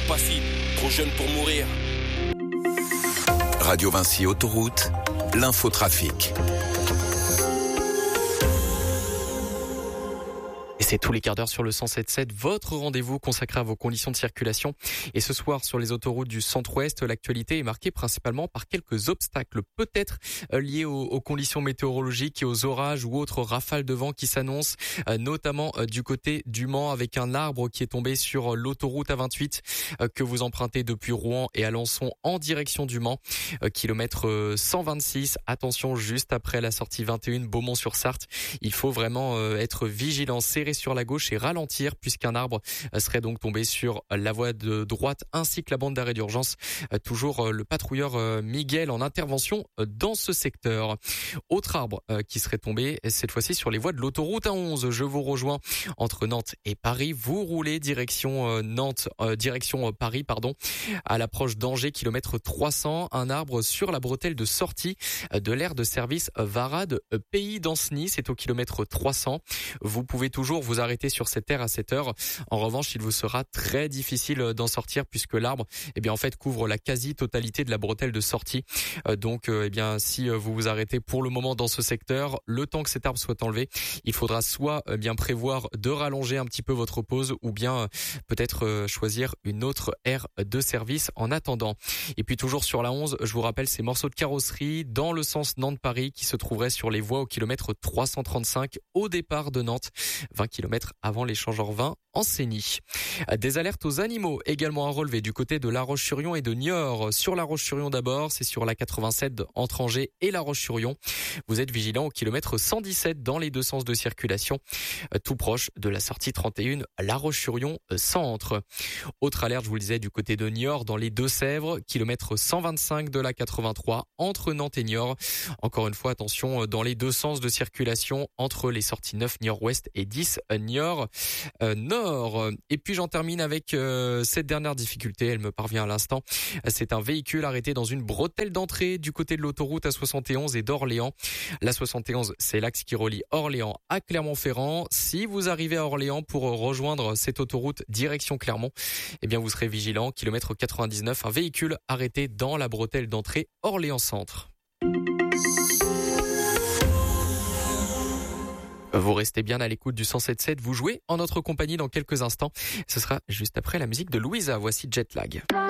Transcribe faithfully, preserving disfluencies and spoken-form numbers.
pas fine, trop jeune pour mourir. Radio Vinci Autoroute, l'infotrafic. Et c'est tous les quarts d'heure sur le cent sept sept, votre rendez-vous consacré à vos conditions de circulation. Et ce soir, sur les autoroutes du centre-ouest, l'actualité est marquée principalement par quelques obstacles, peut-être liés aux, aux conditions météorologiques et aux orages ou autres rafales de vent qui s'annoncent, notamment du côté du Mans, avec un arbre qui est tombé sur l'autoroute A vingt-huit que vous empruntez depuis Rouen et Alençon en direction du Mans, kilomètre cent vingt-six. Attention, juste après la sortie vingt et un, Beaumont-sur-Sarthe, il faut vraiment être vigilant, serré sur la gauche et ralentir, puisqu'un arbre serait donc tombé sur la voie de droite ainsi que la bande d'arrêt d'urgence. Toujours le patrouilleur Miguel en intervention dans ce secteur. Autre arbre qui serait tombé, cette fois-ci sur les voies de l'autoroute A onze. Je vous rejoins entre Nantes et Paris. Vous roulez direction Nantes, euh, direction Paris, pardon, à l'approche d'Angers, kilomètre trois cents. Un arbre sur la bretelle de sortie de l'aire de service Varade Pays d'Anceny. C'est au kilomètre trois cents. Vous pouvez toujours vous arrêter sur cette aire à cette heure. En revanche, il vous sera très difficile d'en sortir, puisque l'arbre, eh bien, en fait, couvre la quasi-totalité de la bretelle de sortie. Donc, eh bien, si vous vous arrêtez pour le moment dans ce secteur, le temps que cet arbre soit enlevé, il faudra soit eh bien prévoir de rallonger un petit peu votre pause, ou bien peut-être choisir une autre aire de service en attendant. Et puis toujours sur la onze, je vous rappelle ces morceaux de carrosserie dans le sens Nantes-Paris qui se trouveraient sur les voies au kilomètre trois cent trente-cinq au départ de Nantes, vingt kilomètres avant l'échangeur vingt en Sénie. Des alertes aux animaux également à relever du côté de La Roche-sur-Yon et de Niort. Sur La Roche-sur-Yon d'abord, c'est sur la quatre-vingt-sept entre Angers et La Roche-sur-Yon. Vous êtes vigilant au kilomètre cent dix-sept dans les deux sens de circulation, tout proche de la sortie trente et un La Roche-sur-Yon centre. Autre alerte, je vous le disais, du côté de Niort dans les Deux-Sèvres, kilomètre cent vingt-cinq de la quatre-vingt-trois entre Nantes et Niort. Encore une fois, attention dans les deux sens de circulation entre les sorties neuf Niort-Ouest et dix Niort euh, Nord. Et puis j'en termine avec euh, cette dernière difficulté, elle me parvient à l'instant. C'est un véhicule arrêté dans une bretelle d'entrée du côté de l'autoroute A soixante et onze et d'Orléans. La soixante et onze, c'est l'axe qui relie Orléans à Clermont-Ferrand. Si vous arrivez à Orléans pour rejoindre cette autoroute direction Clermont, eh bien vous serez vigilant. Kilomètre quatre-vingt-dix-neuf, un véhicule arrêté dans la bretelle d'entrée Orléans Centre. Vous restez bien à l'écoute du cent sept sept, vous jouez en notre compagnie dans quelques instants. Ce sera juste après la musique de Louisa, voici Jetlag.